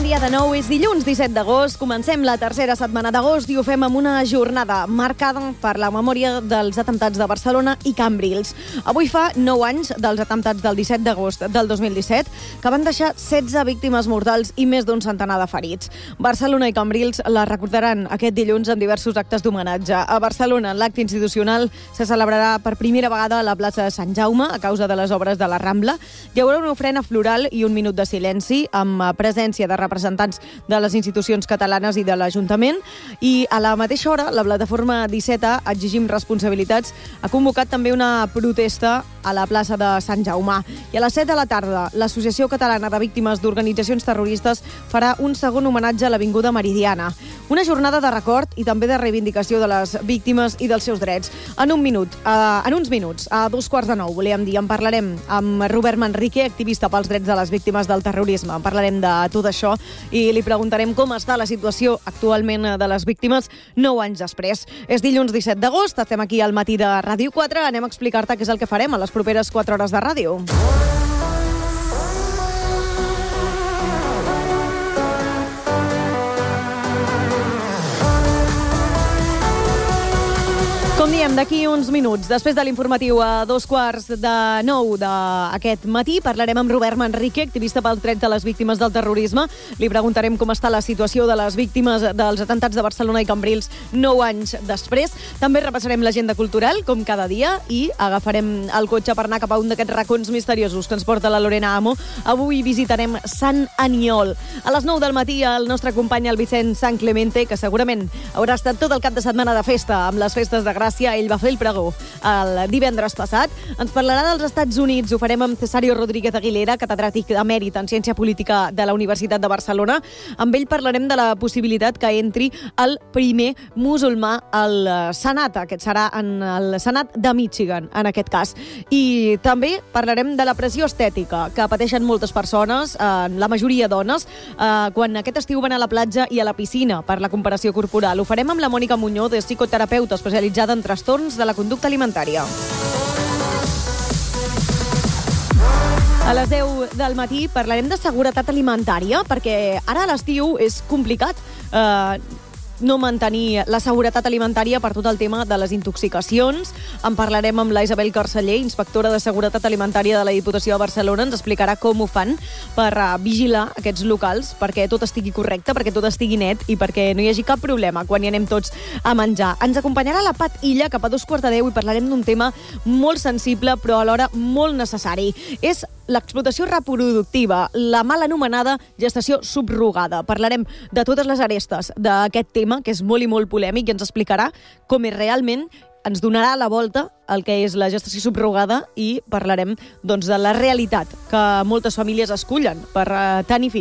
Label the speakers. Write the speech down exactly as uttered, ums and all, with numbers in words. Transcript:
Speaker 1: dia de nou, és dilluns disset d'agost, comencem la tercera setmana d'agost i ho fem amb una jornada marcada per la memòria dels atemptats de Barcelona i Cambrils. Avui fa nou anys dels atemptats del disset d'agost del dos mil disset, que van deixar setze víctimes mortals i més d'un centenar de ferits. Barcelona i Cambrils la recordaran aquest dilluns amb diversos actes d'homenatge. A Barcelona, l'acte institucional se celebrarà per primera vegada a la plaça de Sant Jaume, a causa de les obres de la Rambla. Hi haurà una ofrena floral i un minut de silenci, amb presència de representants de les institucions catalanes i de l'Ajuntament. I a la mateixa hora, la plataforma disset A, Exigim Responsabilitats, ha convocat també una protesta a la plaça de Sant Jaume. I a les set de la tarda, l'Associació Catalana de Víctimes d'Organitzacions Terroristes farà un segon homenatge a l'Avinguda Meridiana. Una jornada de record i també de reivindicació de les víctimes i dels seus drets. En un minut, eh, en uns minuts, a dos quarts de nou, volíem dir, en parlarem amb Robert Manrique, activista pels drets de les víctimes del terrorisme. En parlarem de tot això i li preguntarem com està la situació actualment de les víctimes nou anys després. És dilluns disset d'agost, estem aquí al matí de Ràdio quatre, anem a explicar-te què és el que farem a les properes quatre hores de ràdio. Com diem, d'aquí uns minuts, després de l'informatiu a dos quarts de nou d'aquest matí, parlarem amb Robert Manrique, activista pels drets de les víctimes del terrorisme. Li preguntarem com està la situació de les víctimes dels atemptats de Barcelona i Cambrils nou anys després. També repassarem l'agenda cultural, com cada dia, i agafarem el cotxe per anar cap a un d'aquests racons misteriosos que ens porta la Lorena Amo. Avui visitarem Sant Aniol. A les nou del matí, el nostre company, el Vicent San Clemente, que segurament haurà estat tot el cap de setmana de festa amb les festes de Gràcia. Ell va fer el pregó el divendres passat. Ens parlarà dels Estats Units. Ho farem amb Cesario Rodríguez Aguilera, catedràtic emèrit en Ciència Política de la Universitat de Barcelona. Amb ell parlarem de la possibilitat que entri el primer musulmà al Senat. Aquest serà en el Senat de Michigan, en aquest cas. I també parlarem de la pressió estètica que pateixen moltes persones, eh, la majoria dones, eh, quan aquest estiu van a la platja i a la piscina per la comparació corporal. Ho farem amb la Mònica Muñoz, és psicoterapeuta especialitzada en trastorns de la conducta alimentària. A les deu del matí parlarem de seguretat alimentària, perquè ara a l'estiu és complicat eh, no mantenir la seguretat alimentària per tot el tema de les intoxicacions. En parlarem amb la Isabel Carceller, inspectora de Seguretat Alimentària de la Diputació de Barcelona. Ens explicarà com ho fan per uh, vigilar aquests locals, perquè tot estigui correcte, perquè tot estigui net i perquè no hi hagi cap problema quan hi anem tots a menjar. Ens acompanyarà la Pat Illa cap a dos quarts de deu i parlarem d'un tema molt sensible però alhora molt necessari. És l'explotació reproductiva, la mal anomenada gestació subrogada. Parlarem de totes les arestes d'aquest tema, que és molt i molt polèmic, i ens explicarà com és realment, ens donarà la volta el que és la gestació subrogada i parlarem doncs, de la realitat que moltes famílies escullen per uh, tenir fills.